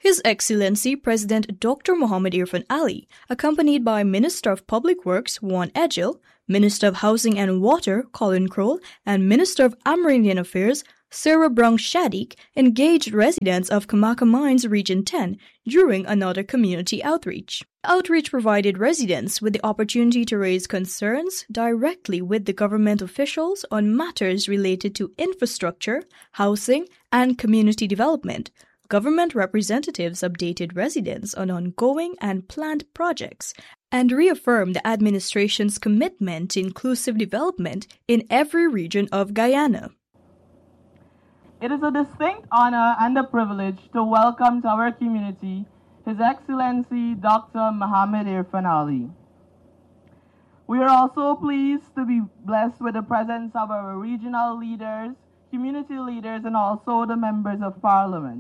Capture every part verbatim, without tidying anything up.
His Excellency President Doctor Mohammed Irfan Ali, accompanied by Minister of Public Works Juan Edgil, Minister of Housing and Water Colin Crowell, and Minister of Amerindian Affairs Sarah Brown Shadiq, engaged residents of Kamaka Mines Region ten during another community outreach. Outreach provided residents with the opportunity to raise concerns directly with the government officials on matters related to infrastructure, housing, and community development. Government representatives updated residents on ongoing and planned projects and reaffirmed the administration's commitment to inclusive development in every region of Guyana. It is a distinct honor and a privilege to welcome to our community His Excellency Doctor Mohammed Irfan Ali. We are also pleased to be blessed with the presence of our regional leaders, community leaders, and also the members of Parliament.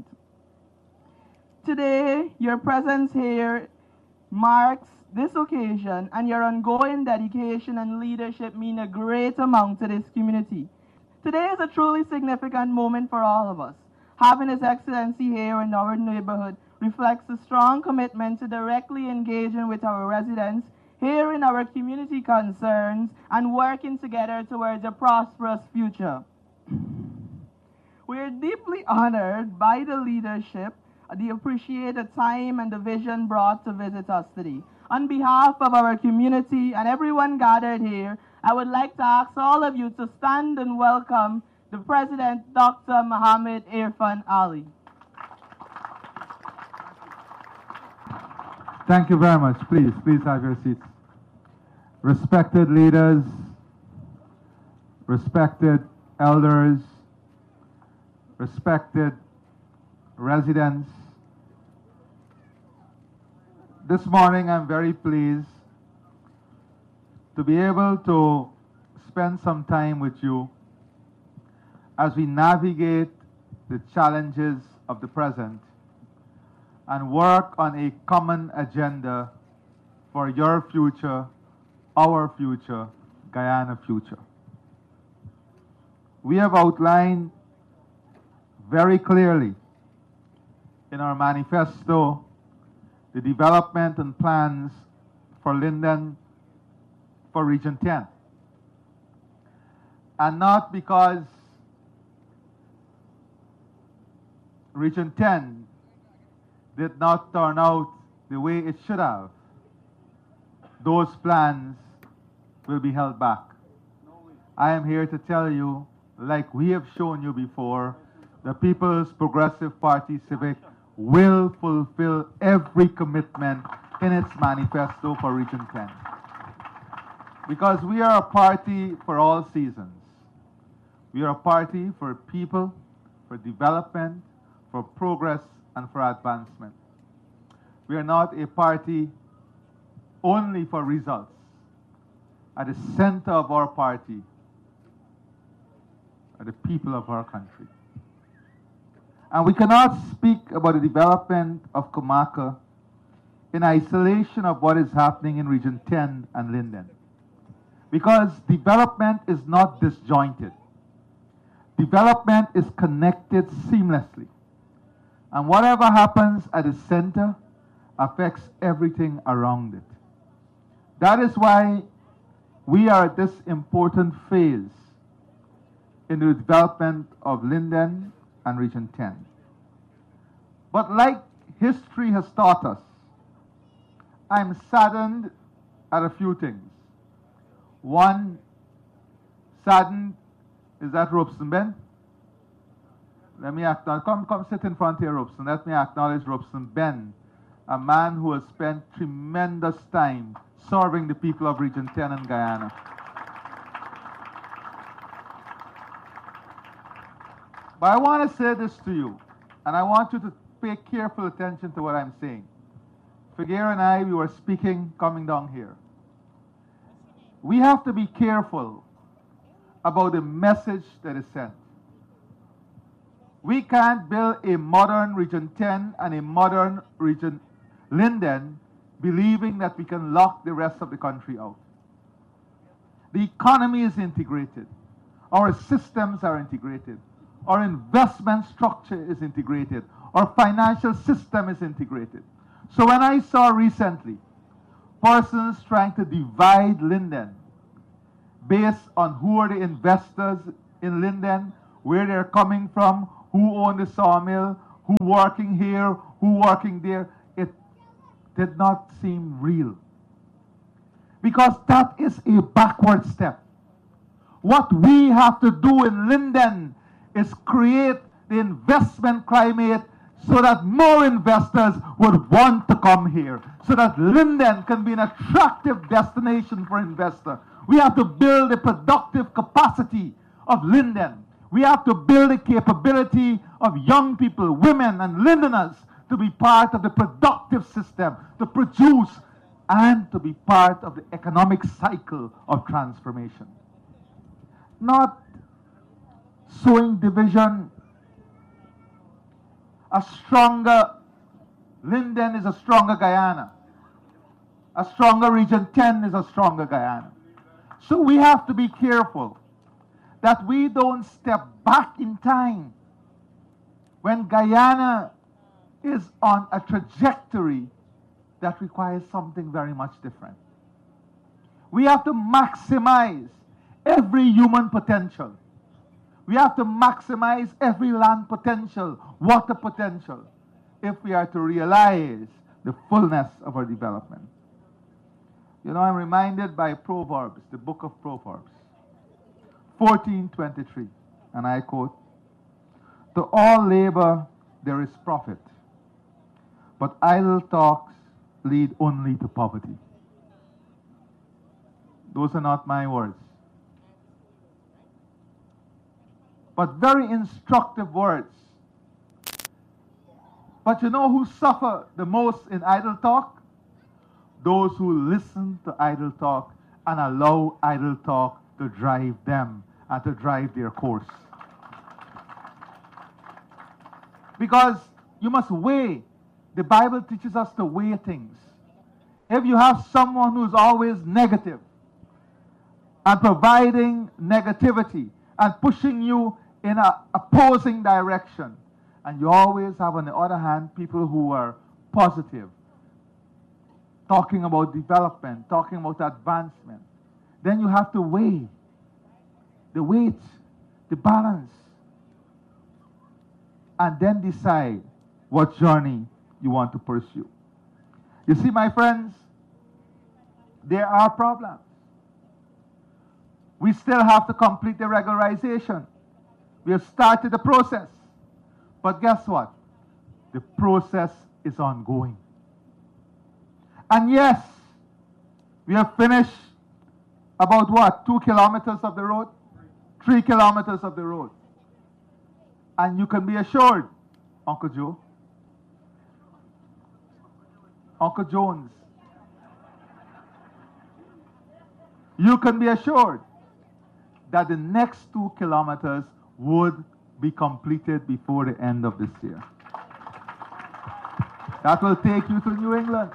Today, your presence here marks this occasion, and your ongoing dedication and leadership mean a great amount to this community. Today is a truly significant moment for all of us. Having His Excellency here in our neighborhood reflects a strong commitment to directly engaging with our residents, hearing our community concerns, and working together towards a prosperous future. We are deeply honored by the leadership, the appreciate the time and the vision brought to visit us today. On behalf of our community and everyone gathered here, I would like to ask all of you to stand and welcome the President, Doctor Mohammed Irfan Ali. Thank you very much. Please, please have your seats. Respected leaders, respected elders, respected residents, this morning I'm very pleased to be able to spend some time with you as we navigate the challenges of the present and work on a common agenda for your future, our future, Guyana future. We have outlined very clearly in our manifesto the development and plans for Linden, for Region ten. And not because Region ten did not turn out the way it should have. Those plans will be held back. I am here to tell you, like we have shown you before, the People's Progressive Party Civic will fulfill every commitment in its manifesto for Region ten. Because we are a party for all seasons. We are a party for people, for development, for progress, and for advancement. We are not a party only for results. At the center of our party are the people of our country. And we cannot speak about the development of Kamaka in isolation of what is happening in Region ten and Linden. Because development is not disjointed. Development is connected seamlessly. And whatever happens at the center affects everything around it. That is why we are at this important phase in the development of Linden and Region ten. But like history has taught us, I'm saddened at a few things. One, saddened is that Robson Ben. Let me acknowledge, come, come sit in front here, Robson. Let me acknowledge Robson Ben, a man who has spent tremendous time serving the people of Region ten and Guyana. But I want to say this to you, and I want you to pay careful attention to what I'm saying. Figueroa and I, we were speaking coming down here. We have to be careful about the message that is sent. We can't build a modern Region ten and a modern Region Linden believing that we can lock the rest of the country out. The economy is integrated. Our systems are integrated. our investment structure is integrated, our financial system is integrated. So when I saw recently persons trying to divide Linden based on who are the investors in Linden, where they're coming from, who own the sawmill, who working here, who working there, it did not seem real. Because that is a backward step. What we have to do in Linden is create the investment climate so that more investors would want to come here, so that Linden can be an attractive destination for investors. We have to build the productive capacity of Linden. We have to build the capability of young people, women, and Lindeners to be part of the productive system, to produce and to be part of the economic cycle of transformation. Not sowing division. A stronger Linden is a stronger Guyana. A stronger Region ten is a stronger Guyana. So we have to be careful that we don't step back in time when Guyana is on a trajectory that requires something very much different. We have to maximize every human potential. We have to maximize every land potential, water potential, if we are to realize the fullness of our development. You know, I'm reminded by Proverbs, the book of Proverbs, fourteen twenty-three, and I quote, "To all labor there is profit, but idle talks lead only to poverty." Those are not my words, but very instructive words. But you know who suffer the most in idle talk? Those who listen to idle talk and allow idle talk to drive them and to drive their course. Because you must weigh. The Bible teaches us to weigh things. If you have someone who's always negative and providing negativity and pushing you in an opposing direction, and you always have, on the other hand, people who are positive, talking about development, talking about advancement, then you have to weigh the weight, the balance, and then decide what journey you want to pursue. You see, my friends, there are problems. We still have to complete the regularization. We have started the process. But guess what? The process is ongoing. And yes, we have finished about what? Two kilometers of the road? Three kilometers of the road. And you can be assured, Uncle Joe, Uncle Jones, you can be assured that the next two kilometers would be completed before the end of this year. That will take you to New England.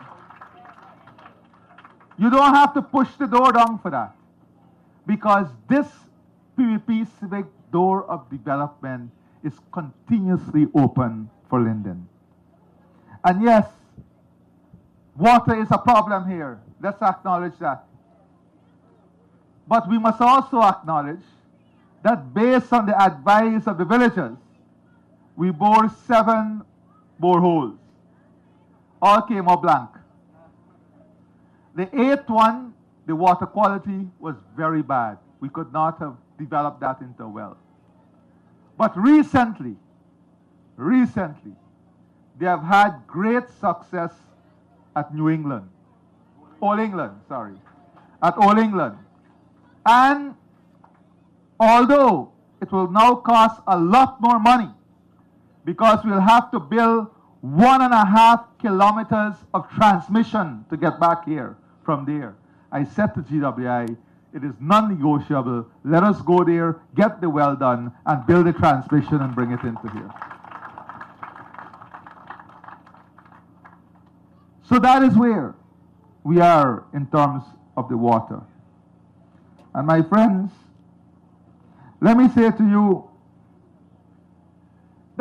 You don't have to push the door down for that, because this P V P Civic door of development is continuously open for Linden. And yes, water is a problem here. Let's acknowledge that. But we must also acknowledge that based on the advice of the villagers, we bore seven boreholes. All came up blank. The eighth one, the water quality was very bad. We could not have developed that into a well. But recently, recently, they have had great success at New England. Old England, sorry. At Old England. And although it will now cost a lot more money, because we'll have to build one and a half kilometers of transmission to get back here from there, I said to G W I, it is non-negotiable. Let us go there, get the well done, and build the transmission and bring it into here. So that is where we are in terms of the water. And my friends, let me say to you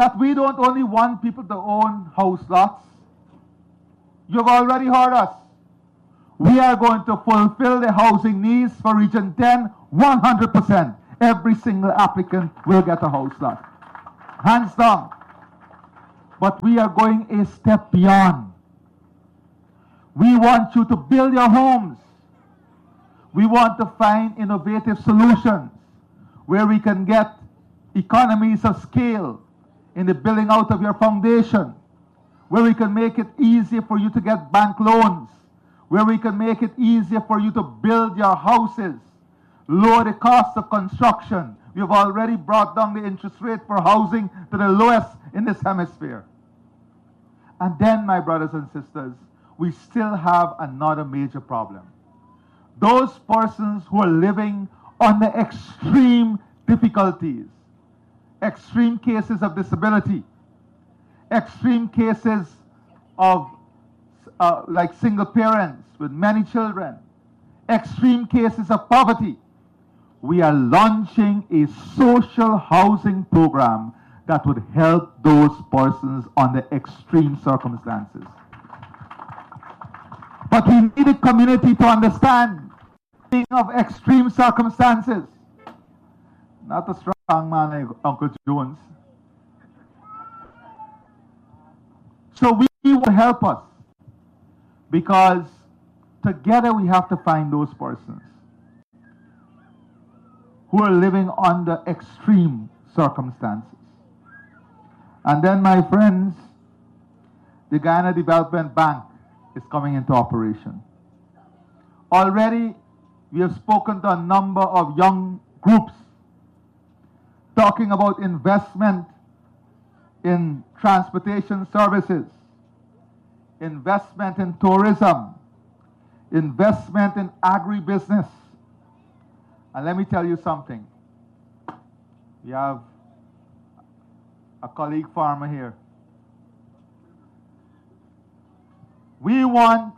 that we don't only want people to own house lots. You've already heard us. We are going to fulfill the housing needs for Region ten one hundred percent. Every single applicant will get a house lot. Hands down. But we are going a step beyond. We want you to build your homes. We want to find innovative solutions where we can get economies of scale in the building out of your foundation, where we can make it easier for you to get bank loans, where we can make it easier for you to build your houses, lower the cost of construction. We have already brought down the interest rate for housing to the lowest in this hemisphere. And then, my brothers and sisters, we still have another major problem. Those persons who are living under extreme difficulties, extreme cases of disability, extreme cases of uh, like single parents with many children, extreme cases of poverty. We are launching a social housing program that would help those persons under extreme circumstances. But we need a community to understand of extreme circumstances. Not a strong man like Uncle Jones. So we will help us, because together we have to find those persons who are living under extreme circumstances. And then, my friends, the Guyana Development Bank is coming into operation. Already, we have spoken to a number of young groups talking about investment in transportation services, investment in tourism, investment in agribusiness. And let me tell you something. We have a colleague farmer here. We want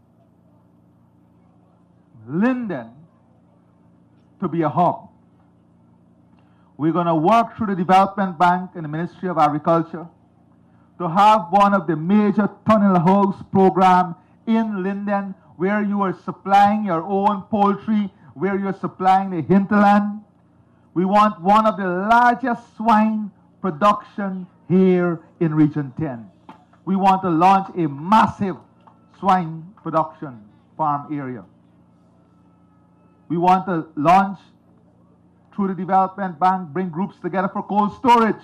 Linden to be a hub. We're going to work through the Development Bank and the Ministry of Agriculture to have one of the major tunnel house programs in Linden, where you are supplying your own poultry, where you're supplying the hinterland. We want one of the largest swine production here in Region ten. We want to launch a massive swine production farm area. We want to launch through the Development Bank, bring groups together for cold storage,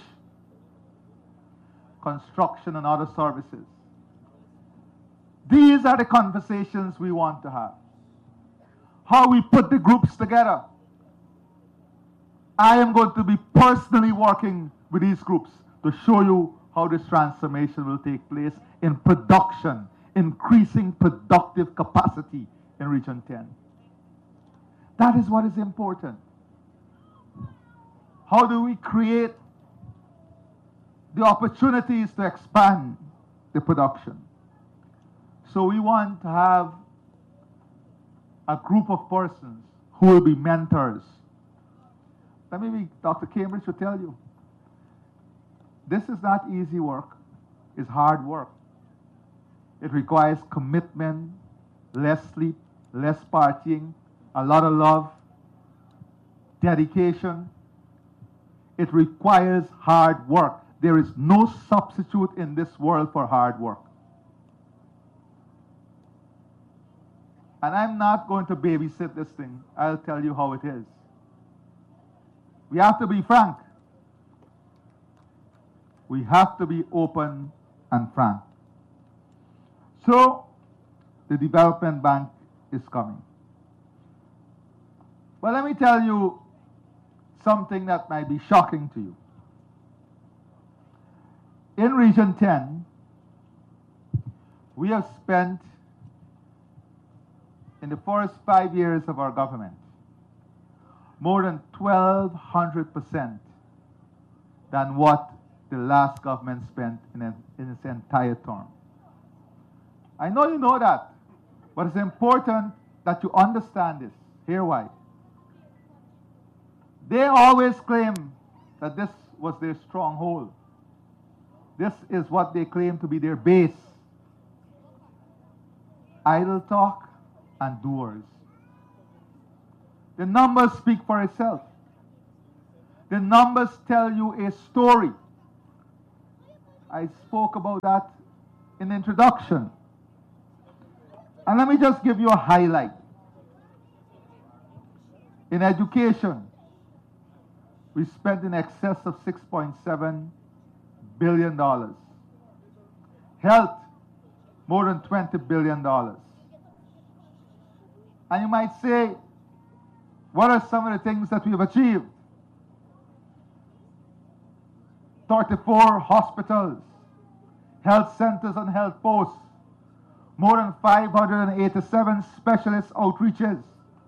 construction and other services. These are the conversations we want to have. How we put the groups together. I am going to be personally working with these groups to show you how this transformation will take place in production, increasing productive capacity in Region ten. That is what is important. How do we create the opportunities to expand the production? So we want to have a group of persons who will be mentors. Let me be, Doctor Cambridge will tell you, this is not easy work. It's hard work. It requires commitment, less sleep, less partying, a lot of love, dedication. It requires hard work. There is no substitute in this world for hard work. And I'm not going to babysit this thing. I'll tell you how it is. We have to be frank. We have to be open and frank. So, the Development Bank is coming. But let me tell you something that might be shocking to you. In Region ten, we have spent, in the first five years of our government, more than twelve hundred percent than what the last government spent in, a, in its entire term. I know you know that, but it's important that you understand this. Here why. They always claim that this was their stronghold. This is what they claim to be their base. Idle talk and doers. The numbers speak for itself. The numbers tell you a story. I spoke about that in the introduction. And let me just give you a highlight. In education, we spent in excess of six point seven billion dollars. Health, more than twenty billion dollars. And you might say, what are some of the things that we've achieved? thirty-four hospitals, health centers and health posts, more than five hundred eighty-seven specialist outreaches,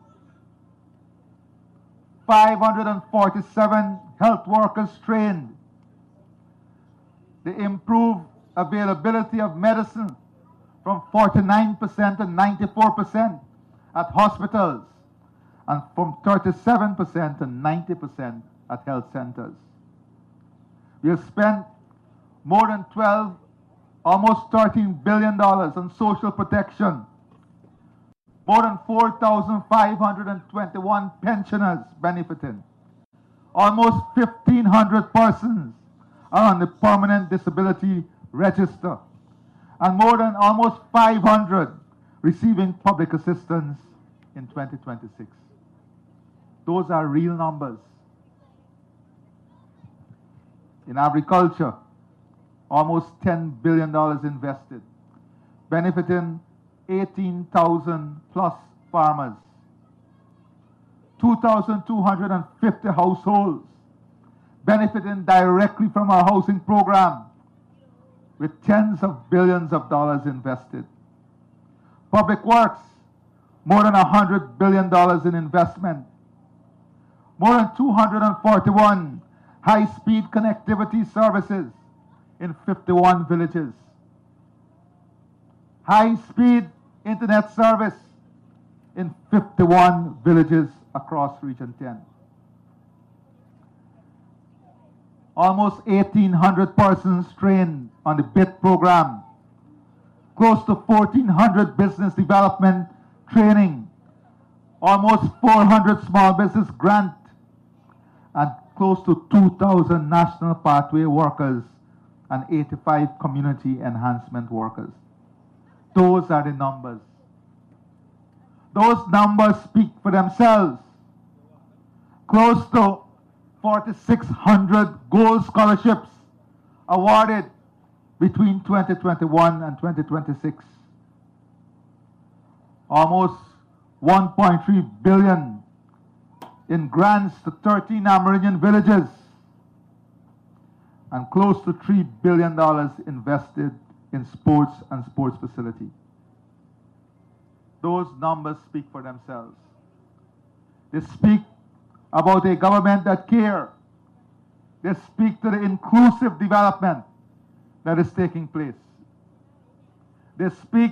five hundred forty-seven health workers trained, the improved availability of medicine from forty-nine percent to ninety-four percent at hospitals, and from thirty-seven percent to ninety percent at health centers. We have spent more than twelve, almost thirteen billion dollars on social protection. More than four thousand five hundred twenty-one pensioners benefiting. Almost fifteen hundred persons are on the permanent disability register. And more than almost five hundred receiving public assistance in twenty twenty-six. Those are real numbers. In agriculture, almost ten billion dollars invested, benefiting eighteen thousand plus farmers. two thousand two hundred fifty households benefiting directly from our housing program, with tens of billions of dollars invested. Public works, more than one hundred billion dollars in investment. More than two hundred forty-one high-speed connectivity services in fifty-one villages. High-speed internet service in fifty-one villages across Region ten. Almost eighteen hundred persons trained on the B I T program. Close to fourteen hundred business development training. Almost four hundred small business grant, and close to two thousand national pathway workers and eighty-five community enhancement workers. Those are the numbers. Those numbers speak for themselves. Close to forty-six hundred gold scholarships awarded between twenty twenty-one and twenty twenty-six. Almost one point three billion in grants to thirteen Amerindian villages, and close to three billion dollars invested in sports and sports facility. Those numbers speak for themselves. They speak about a government that cares. They speak to the inclusive development that is taking place. They speak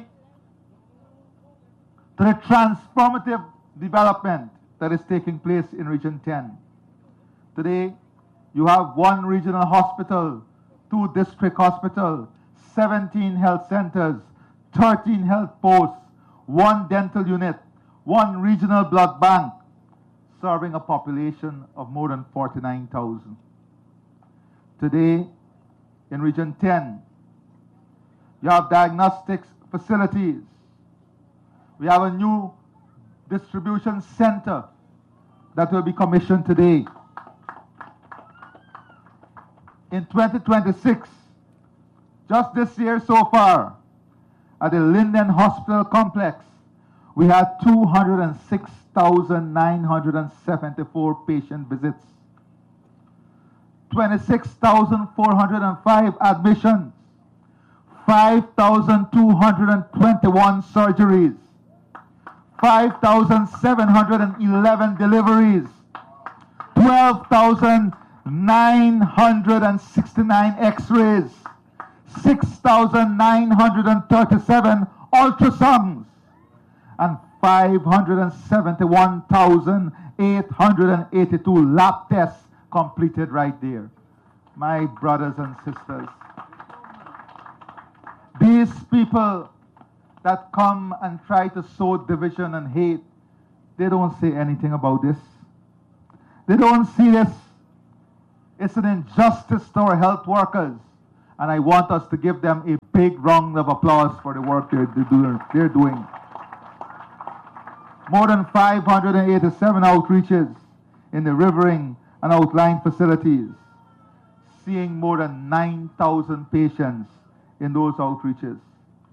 to the transformative development that is taking place in Region ten. Today, you have one regional hospital, two district hospitals, seventeen health centers, thirteen health posts, one dental unit, one regional blood bank, serving a population of more than forty-nine thousand. Today, in Region ten, you have diagnostics facilities. We have a new distribution center that will be commissioned today. In twenty twenty-six, just this year so far, at the Linden Hospital Complex, we had two hundred six thousand nine hundred seventy-four patient visits, twenty-six thousand four hundred five admissions, five thousand two hundred twenty-one surgeries, five thousand seven hundred eleven deliveries, twelve thousand nine hundred sixty-nine x-rays, six thousand nine hundred thirty-seven ultrasounds, and five hundred seventy-one thousand eight hundred eighty-two lab tests completed right there. My brothers and sisters, these people that come and try to sow division and hate, they don't say anything about this. They don't see this. It's an injustice to our health workers. And I want us to give them a big round of applause for the work they're, they're doing. More than five hundred eighty-seven outreaches in the Rivering and outlying facilities, seeing more than nine thousand patients in those outreaches.